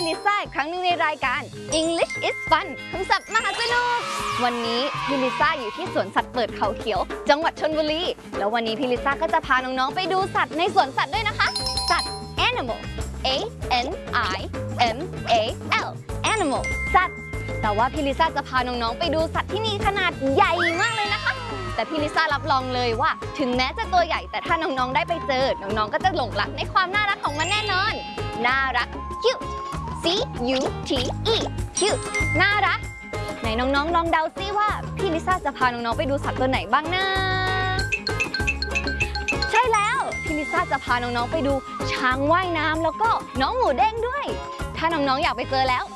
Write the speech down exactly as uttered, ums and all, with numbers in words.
พี่ลิซ่าอีกครั้งหนึ่งในรายการ English is Fun คำศัพท์มหาสนุกวันนี้พี่ลิซ่าอยู่ที่สวนสัตว์เปิดเขาเขียวจังหวัดชลบุรีแล้ววันนี้พี่ลิซ่าก็จะพาน้องๆไปดูสัตว์ในสวนสัตว์ด้วยนะคะสัตว์ animal A N I M A L animal สัตว์แต่ว่าพี่ลิซ่าจะพาน้องๆไปดูสัตว์ที่มีขนาดใหญ่มากเลยนะคะแต่พี่ลิซ่ารับรองเลยว่าถึงแม้จะตัวใหญ่แต่ถ้าน้องๆได้ไปเจอน้องๆก็จะหลงรักในความน่ารักของมันแน่นอนน่ารัก cute C U T E cute น่ารักไหนน้องๆลองเดาซิว่าพี่ลิซ่าจะพาน้องๆไปดูสัตว์ตัวไหนบ้างนะใช่แล้วพี่ลิซ่าจะพาน้องๆไปดูช้างว่ายน้ำแล้วก็น้องหมูเด้งด้วยถ้าน้องๆอยากไปเจอแล้ว